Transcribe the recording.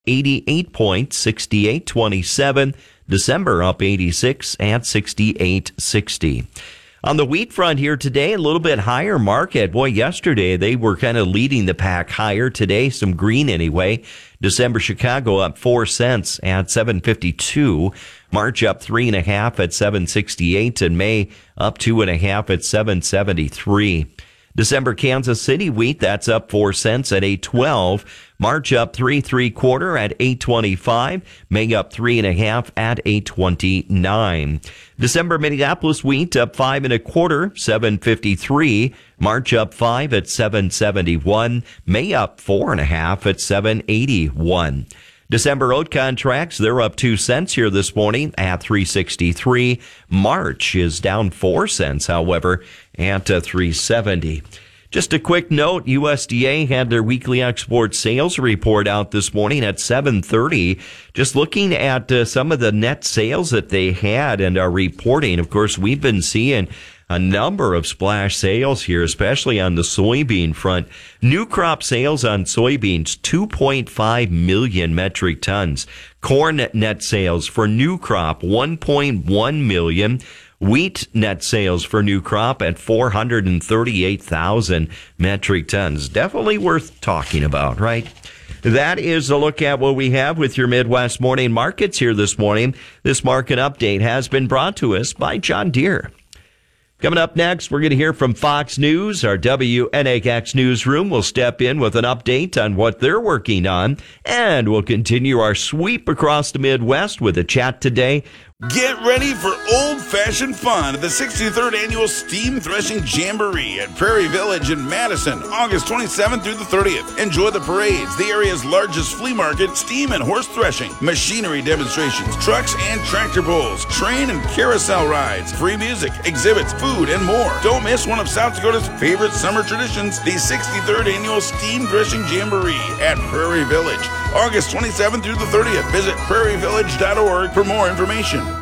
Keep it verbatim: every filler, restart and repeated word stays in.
eighty-eight points, sixty-eight twenty-seven. December up eighty-six at sixty-eight sixty. On the wheat front here today, a little bit higher market. Boy, yesterday they were kind of leading the pack higher. Today, some green anyway. December Chicago up four cents at seven fifty-two. March up three and a half at seven sixty-eight, and May up two and a half at seven seventy-three. December Kansas City wheat, that's up four cents at eight twelve. March up three three quarter at eight twenty-five. May up three and a half at eight twenty-nine. December Minneapolis wheat up five and a quarter, seven fifty-three. March up five at seven seventy-one. May up four and a half at seven eighty-one. December oat contracts, they're up two cents here this morning at three sixty-three. March is down four cents, however, at uh, three seventy. Just a quick note, U S D A had their weekly export sales report out this morning at seven thirty. Just looking at uh, some of the net sales that they had and are reporting. Of course, we've been seeing a number of splash sales here, especially on the soybean front. New crop sales on soybeans, two point five million metric tons. Corn net sales for new crop, one point one million. Wheat net sales for new crop at four hundred thirty-eight thousand metric tons. Definitely worth talking about, right? That is a look at what we have with your Midwest Morning Markets here this morning. This market update has been brought to us by John Deere. Coming up next, we're going to hear from Fox News. Our W N A X newsroom will step in with an update on what they're working on, and we'll continue our sweep across the Midwest with a chat today. Get ready for old-fashioned fun at the sixty-third Annual Steam Threshing Jamboree at Prairie Village in Madison, August twenty-seventh through the thirtieth. Enjoy the parades, the area's largest flea market, steam and horse threshing, machinery demonstrations, trucks and tractor pulls, train and carousel rides, free music, exhibits, food, and more. Don't miss one of South Dakota's favorite summer traditions, the sixty-third Annual Steam Threshing Jamboree at Prairie Village, August twenty-seventh through the thirtieth. Visit prairie village dot org for more information.